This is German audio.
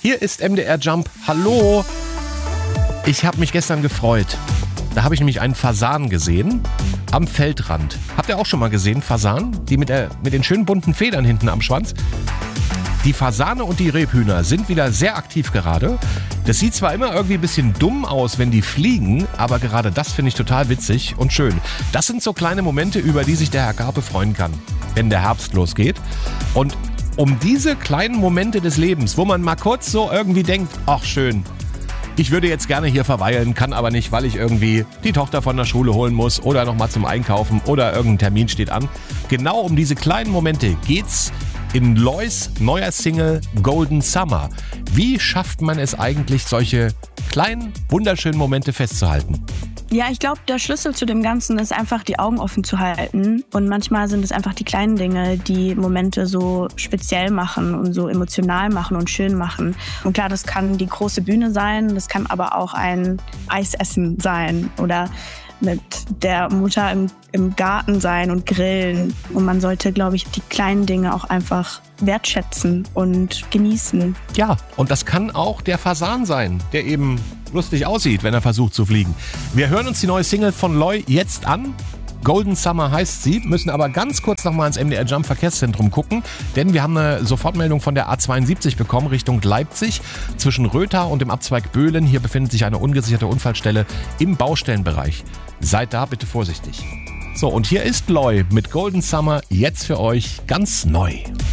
Hier ist MDR Jump. Hallo. Ich habe mich gestern gefreut. Da habe ich nämlich einen Fasan gesehen am Feldrand. Habt ihr auch schon mal gesehen, Fasan? Die mit den schönen bunten Federn hinten am Schwanz. Die Fasane und die Rebhühner sind wieder sehr aktiv gerade. Das sieht zwar immer irgendwie ein bisschen dumm aus, wenn die fliegen, aber gerade das finde ich total witzig und schön. Das sind so kleine Momente, über die sich der Herr Garpe freuen kann, wenn der Herbst losgeht. Und um diese kleinen Momente des Lebens, wo man mal kurz so irgendwie denkt, ach schön, ich würde jetzt gerne hier verweilen, kann aber nicht, weil ich irgendwie die Tochter von der Schule holen muss oder nochmal zum Einkaufen oder irgendein Termin steht an. Genau um diese kleinen Momente geht's in Lois neuer Single Golden Summer. Wie schafft man es eigentlich, solche kleinen, wunderschönen Momente festzuhalten? Ja, ich glaube, der Schlüssel zu dem Ganzen ist einfach, die Augen offen zu halten. Und manchmal sind es einfach die kleinen Dinge, die Momente so speziell machen und so emotional machen und schön machen. Und klar, das kann die große Bühne sein, das kann aber auch ein Eisessen sein oder mit der Mutter im Garten sein und grillen. Und man sollte, glaube ich, die kleinen Dinge auch einfach wertschätzen und genießen. Ja, und das kann auch der Fasan sein, der eben lustig aussieht, wenn er versucht zu fliegen. Wir hören uns die neue Single von Loi jetzt an. Golden Summer heißt sie, müssen aber ganz kurz nochmal ins MDR Jump Verkehrszentrum gucken, denn wir haben eine Sofortmeldung von der A72 bekommen Richtung Leipzig zwischen Rötha und dem Abzweig Böhlen. Hier befindet sich eine ungesicherte Unfallstelle im Baustellenbereich. Seid da bitte vorsichtig. So, und hier ist Loi mit Golden Summer jetzt für euch ganz neu.